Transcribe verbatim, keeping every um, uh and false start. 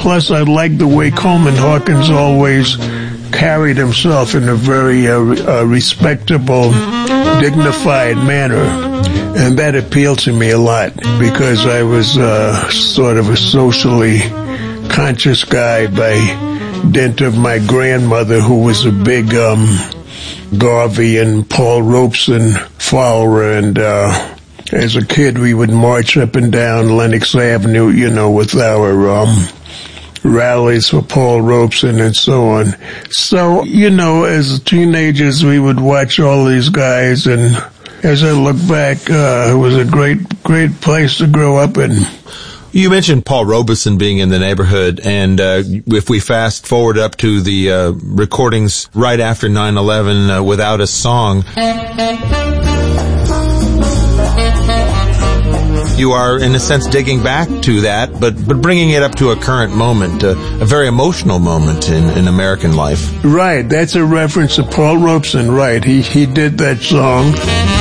plus I liked the way Coleman Hawkins always carried himself in a very uh, uh, respectable, dignified manner. And that appealed to me a lot because I was uh, sort of a socially conscious guy by dint of my grandmother, who was a big um, Garvey and Paul Robeson follower. And uh, as a kid, we would march up and down Lenox Avenue, you know, with our um, rallies for Paul Robeson and so on. So, you know, as teenagers, we would watch all these guys, and as I look back, uh, it was a great, great place to grow up in. You mentioned Paul Robeson being in the neighborhood, and uh, if we fast forward up to the uh, recordings right after nine eleven, uh, Without a Song, you are, in a sense, digging back to that, but, but bringing it up to a current moment, uh, a very emotional moment in, in American life. Right, that's a reference to Paul Robeson, right. He, he did that song.